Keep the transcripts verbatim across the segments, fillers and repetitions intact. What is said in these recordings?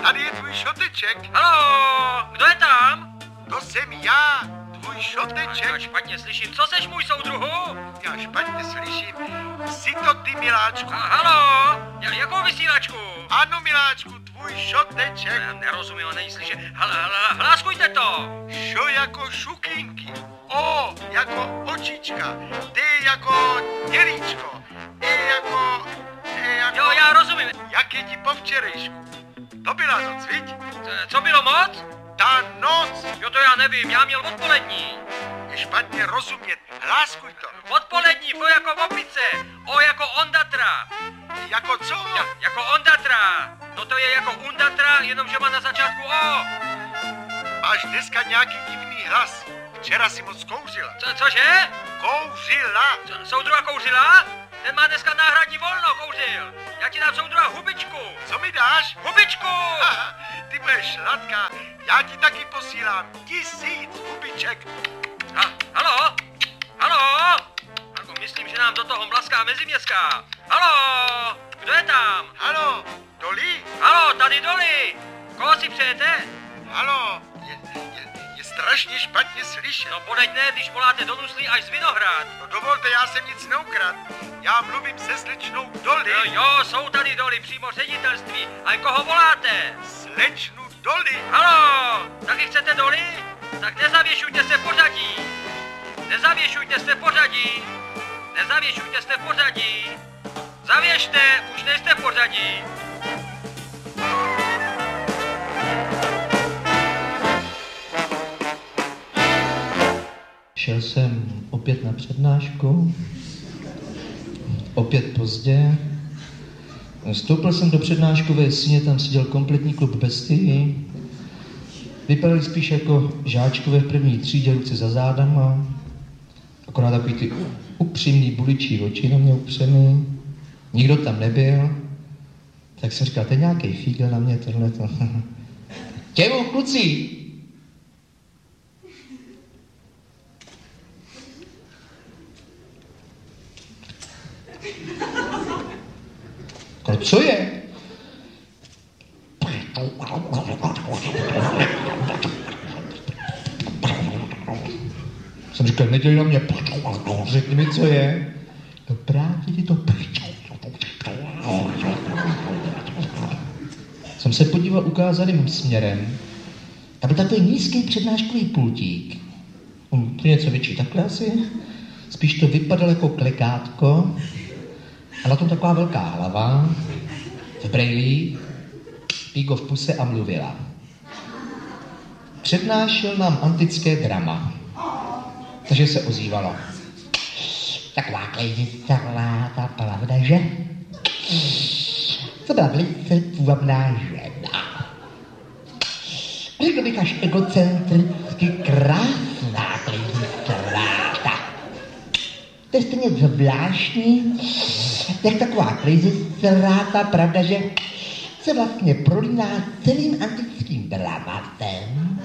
Tady je tvůj šoteček. Halo, kdo je tam? To jsem já, tvůj šoteček. Já špatně slyším, co seš můj soudruhu? Já špatně slyším. Jsi to ty, miláčku. A, halo, ja, jakou vysílačku? Ano, miláčku, tvůj šoteček. Já nerozumím, není slyšet. Hl, hl, hláskujte to. Šo jako šukinky. O jako očička. T jako dělíčko. E jako... E jako... Jo, já rozumím. Jak je ti po včerejšku? To byla noc, viď? Co bylo moc? Ta noc. Jo, to já nevím, já měl odpolední. Je špatně rozumět. Hláskuj to. Odpolední, V jako opice. O jako ondatra. Jako co? Ja, jako ondatra. No to je jako undatra, jenomže má na začátku O. Máš dneska nějaký divný hlas. Včera si moc kouřila. Co, cože? Kouřila. Co, soudruha kouřila? Ten má dneska náhradní volno, kouřil. Já ti dám soudruha hubičku. Co mi dáš? Hubičku! Aha, ty budeš sladká. Já ti taky posílám tisíc hubiček. Ha, halo? Halo? Jako myslím, že nám do toho mlaská meziměstská. Halo? Kdo je tam? Halo, Doli? Halo, tady Doli. Koho si přejete? Halo, je, je, je strašně špatně slyšet. No podeď ne, když voláte do Nuslí až z Vinohrad. No dovolte, já jsem nic neukrad. Já mluvím se slečnou Doli. Jo, jo, jsou tady Doli, přímo ředitelství. A koho voláte? Slečnu Doli. Halo, taky chcete Doli? Tak nezavěšujte se v pořadí. Nezavěšujte se v pořadí. Nezavěšujte se v pořadí. Zavěšte, už nejste v pořadí. Šel jsem opět na přednášku, opět pozdě. Vstoupil jsem do přednáškové síně, tam seděl kompletní klub bestii. Vypadali spíš jako žáčkové v první třídě, ruce za zádama. Akorát takový ty upřímný buličí oči na mě upřený. Nikdo tam nebyl. Tak jsem říkal, to je nějaký fígl na mě tohleto. Těmu, kluci! Ale co je? Jsem říkal, nedělej na mě, řekni mi, co je. No právě ti to... Jsem se podíval ukázaným směrem a byl takový nízký přednáškový pultík. On to něco větší takhle asi. Spíš to vypadalo jako klekátko. A na tom taková velká hlava, v brejlích, píko v puse a mluvila. Přednášel nám antické drama. Takže se ozývalo. Taková klejzistarlá ta pravda, že? To byla velice půvabná žena. Řekl bych až egocentricky krásná klejzistarlá. To je stejně zvláštní, jak taková klejzistarlá, pravda, že se vlastně prolíná celým antickým dramatem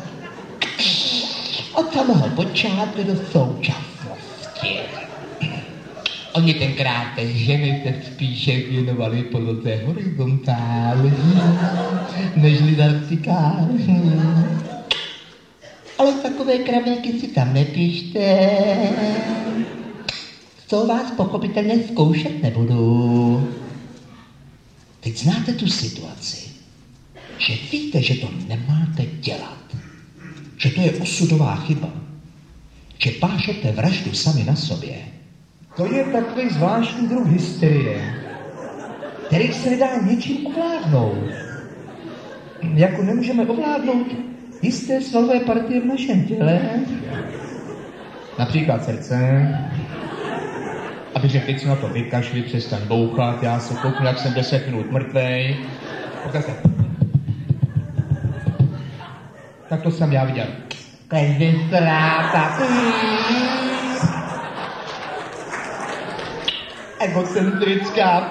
od samého počátku do současnosti. Oni tenkrát té ženy se spíše věnovali poloze horizontální, nežli vertikální. Ale takové kravěky si tam nepíšte. To vás pochopitelně zkoušet nebudu. Teď znáte tu situaci, že víte, že to nemáte dělat, že to je osudová chyba, že pášete vraždu sami na sobě. To je takový zvláštní druh hysterie, který se nedá ničím ovládnout. Jako nemůžeme ovládnout jisté svalové partie v našem těle, například srdce. Abych řekl, teď si na to vykašli, přestaň bouchat, já se kouknu, jak jsem deset minut mrtvej. Tak to jsem já viděl. Každý ztráta. Egocentrická.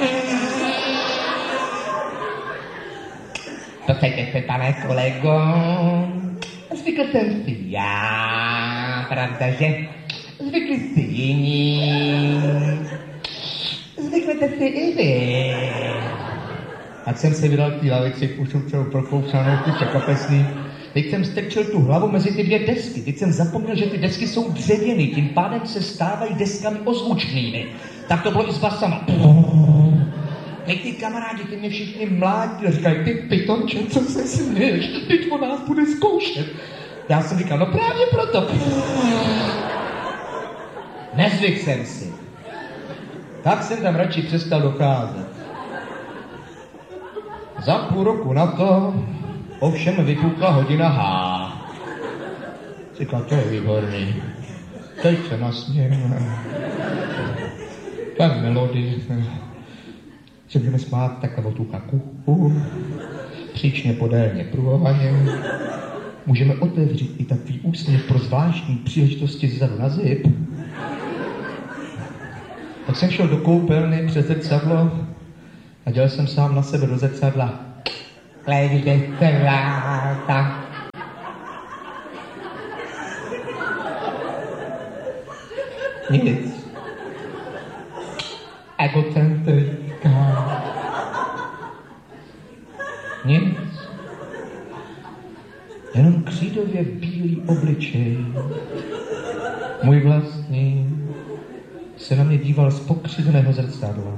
Dosaďte se, pane kolego. Zvykl jsem si já, pravda, že? Zvykli si jiní. Zvyknete si i vy. Ať jsem se vydal k té lavici, už jsem celou prokousanou, ty čekapesný. Teď jsem strčil tu hlavu mezi ty dvě desky. Teď jsem zapomněl, že ty desky jsou dřevěny, tím pádem se stávají deskami ozvučnými. Tak to bylo i s basama. Teď ty kamarádi, ty mě všichni mládí a říkají, ty pitonče, co se směješ, teď o nás bude zkoušet. Já jsem říkal, no právě proto. Nezvyk jsem si. Tak jsem tam radši přestal docházet. Za půl roku na to ovšem vypukla hodina H. Říkal, to je výborný. Teď se nasmějeme. Tak melodie. Se můžeme smát takovou tu kaku. Příčně podélně pruhovaně. Můžeme otevřít i takový úsměv pro zvláštní příležitosti zadu na zip. Tak jsem šel do koupelny přes zrcadlo a dělal jsem sám na sebe do zrcadla. Klejde láta. Nic. Egocentrika. Nic. Jenom křídově bílý obličej. Můj vlastní se na mě díval z pokřiveného zrcadla.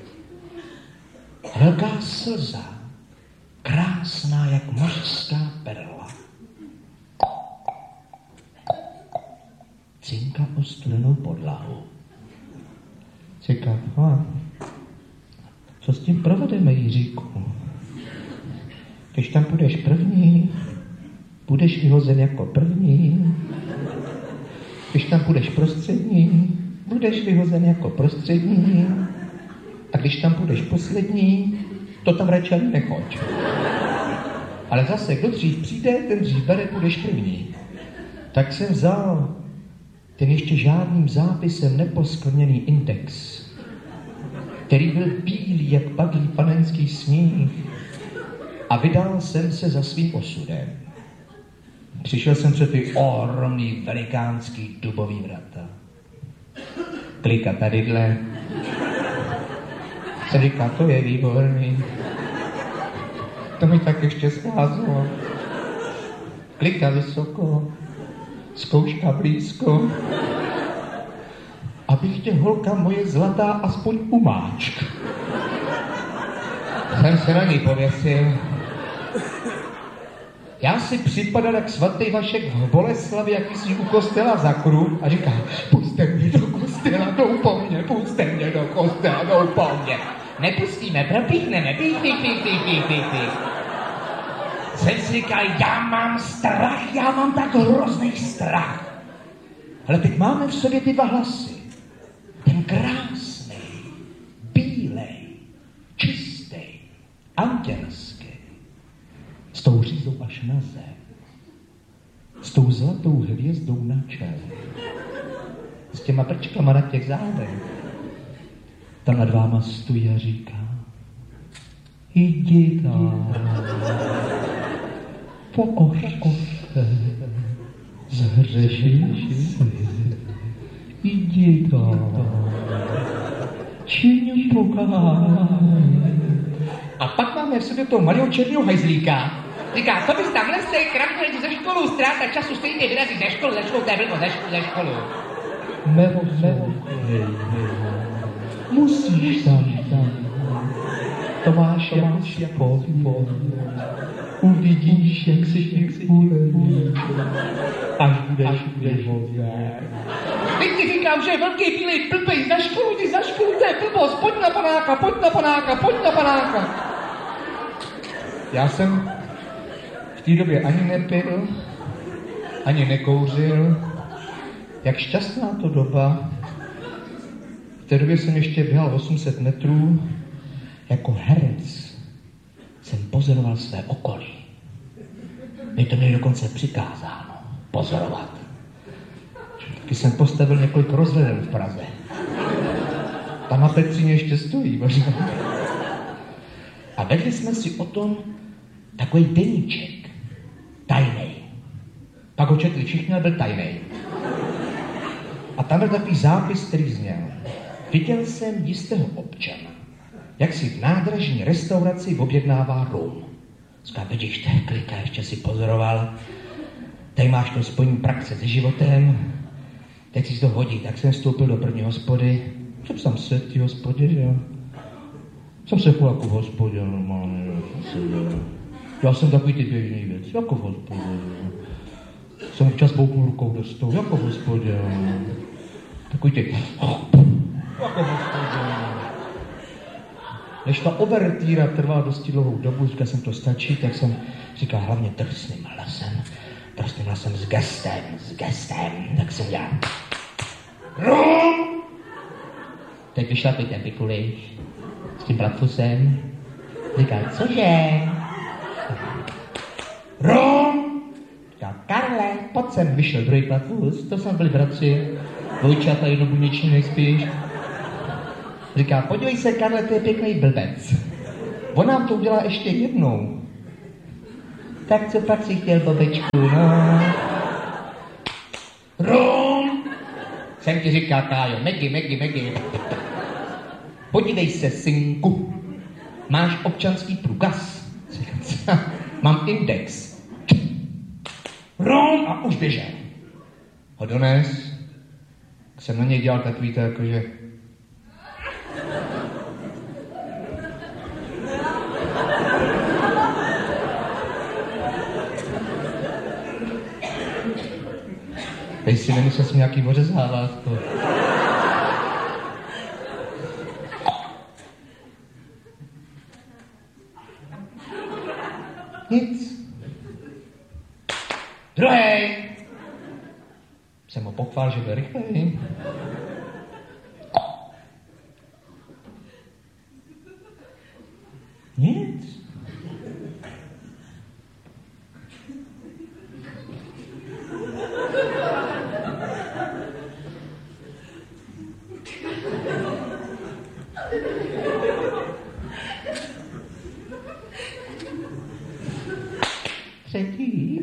Velká slza, krásná jak mořská perla. Cinka o studenou podlahu. Říká, co s tím provedeme, Jiříku? Když tam půjdeš první, budeš vyhozen jako první. Když tam půjdeš prostřední, budeš vyhozen jako prostřední. A když tam půjdeš poslední, to tam radši ani nechoď. Ale zase, kdo dřív přijde, ten dřív bere, budeš první. Tak jsem vzal ten ještě žádným zápisem neposkvrněný index, který byl bílý jak padlý panenský sníh, a vydal jsem se za svým osudem. Přišel jsem před ty ohromný velikánský dubový vrata. Klika tadyhle. Jsem říkal, to je výborný. To mi tak ještě scházelo. Klika vysoko, zkouška blízko. Abych tě, holka moje zlatá, aspoň umáčk. Jsem se na ní pověsil. Já si připadal jak svatý Vašek v Boleslavi, jak jsi u kostela za kruh a říká, pusťte mě do kostela, jdou po mně, pusťte mě do kostela, jdou po mně. Nepustíme, propíchneme, pích, pích, pích, pích, pích, pích, pích. Jsem si říkal, já mám strach, já mám tak hrozný strach. Ale teď máme v sobě ty dva hlasy. Ten krásný, bílej, čistý, andělský. S tou řízou až na zem. S tou zlatou hvězdou na čele. S těma prčkama na těch zádech. Tam nad váma stojí a říká, jdi tam, pokoř se, zhřešíš si, jdi tam, čiň pokání. A pak máme v sobě toho malého černého hajzlíka. Říká, co bys tamhle z té kravky ze školu, ztráta času, stejně vyrazí ze školu, ze školu, to je blbo, ze školu, ze školu. Mero, mero, hej, hej. Musíš tam, tam. To máš, máš jako po, uvidíš, jak si ti uleví, až budeš vyhovět. Teď ti říkám, že je velký bílej blbej, za školu, ty za školu, to je blbost, pojď na panáka, pojď na panáka, pojď na panáka. Já jsem v té době ani nepil, ani nekouřil. Jak šťastná to doba. V té době jsem ještě běhal osm set metrů. Jako herec jsem pozoroval své okolí. Mě to měli dokonce přikázáno pozorovat. Taky jsem postavil několik rozhledel v Praze. Tam na Petříně ještě stojí možná. A vedli jsme si o tom takový deníček. Tajnej. Pak ho četli všichni, ale byl tajnej. A tam byl takový zápis, který zněl. Viděl jsem jistého občana, jak si v nádražní restauraci objednává rum. Říká, vidíš, to je klika, ještě si pozoroval. Tady máš to spojení praxe se životem. Teď si to hodí, tak jsem vstoupil do první hospody. Jsem tam sedl v té hospodě, že jo. Jsem se jako v hospodě normálně, jo. Já jsem takový ty běžný věc, jako v hospodě, jo. Jsem občas bouknul rukou do stolu, jako v hospodě, jo. Takový ty, jako v hospodě, jo. Než ta overtýra trvala dosti dlouhou dobu, říkal jsem, to stačí, tak jsem říkal hlavně drsným hlasem, drsným hlasem s gestem, s gestem, tak jsem dělal. Rum! Teď vyšlapit ten pikuliš s tím platfusem. Říkal, cože? Rum! Říkal, Karle, pojď sem, vyšel druhý platfus, to jsme byli bratři, dvojčata jednobuněční nejspíš. Říká, podívej se, Karle, to je pěkný blbec. On nám to udělá ještě jednou. Tak co pak si chtěl, bobečku, no? Rum! Jsem ti říká, Kájo, Megi, Megi, Megi. Podívej se, synku. Máš občanský průkaz? Mám index. Rum! A už běžel. Ho dones. Jsem na něj dělal takový to, jakože... Teď si nemyslel jsem nějaký ořezávátko. Nic. Druhej. Jsem ho pochvál, že byl rychlej. Nic. Třetí.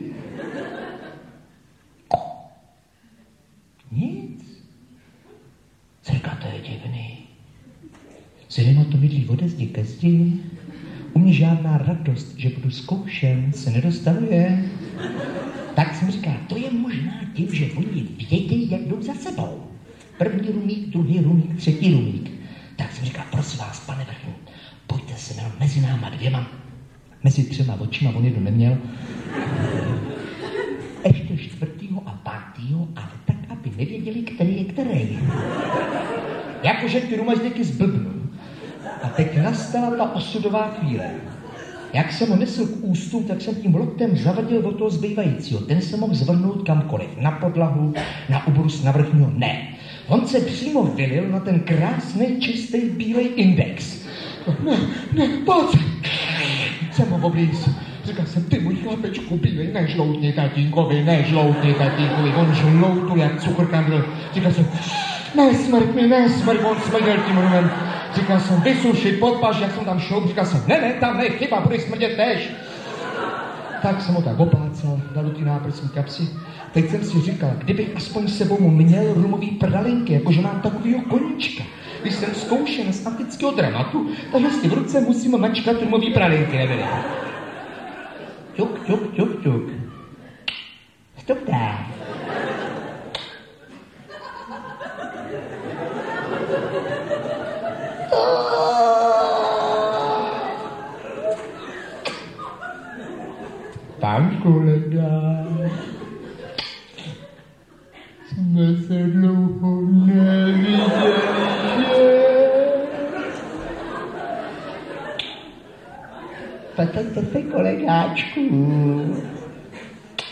Nic. Říká, to je divný. Zřejmě to bydlí ode zdi ke zdi. U mě žádná radost, že budu zkoušen, se nedostavuje. Tak jsem říkal, to je možná tím, že oni vědějí, jak jdou za sebou. První rumík, druhý rumík, třetí rumík. Tak jsem říkal, prosím vás, pane vrchní, pojďte se jenom mezi náma dvěma. Mezi třema očima, on jednu neměl. Ještě čtvrtýho a pátýho, ale tak, aby nevěděli, který je který. Jakože ty rumazděky zblbnu. A teď nastala ta osudová chvíle. Jak jsem ho nesl k ústům, tak jsem tím loktem zavadil do toho zbývajícího. Ten se mohl zvrhnout kamkoliv. Na podlahu, na ubrus, na vrchního. Ne. On se přímo vylil na ten krásný, čistý, bílej index. Ne, ne, pojď. Jsem ho oblíz. Říkal jsem, ty můj chlapečku bílej, nežloutni tatínkovi, nežloutni tatínkovi. On žloutul jak cukrkandl. Říkal jsem, ne smrt mi, ne smrt, on smrděl tím rumem. Říkal jsem, vysušit, podpaž, jak jsem tam šoub. Říkal jsem, ne, ne, tam ne, chyba, budeš smrdět tež. Tak jsem ho tak oplácal, dal do ty náprsní kapsy. Teď jsem si říkal, kdybych aspoň s sebou měl rumový prdalinky, jakože mám takovýho koníčka. Když jsem zkoušen z antického dramatu, tak jestli v ruce musím mačkat rumový prdalinky, nebyly. Ťuk, ťuk, ťuk, ťuk. Stopte. Pan kolega, jsme se dlouho neviděli, že? Patrňte se, kolegáčku.